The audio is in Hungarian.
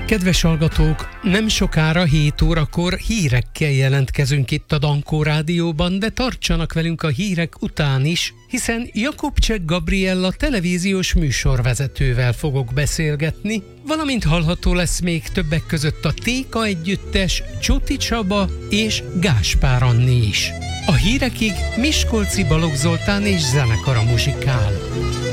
Kedves hallgatók, nem sokára 7 órakor hírekkel jelentkezünk itt a Dankó Rádióban, de tartsanak velünk a hírek után is, hiszen Jakubcsek Gabriella televíziós műsorvezetővel fogok beszélgetni, valamint hallható lesz még többek között a Téka együttes, Csuti Csaba és Gáspár Anni is. A hírekig Miskolci Balogh Zoltán és zenekara muzsikál.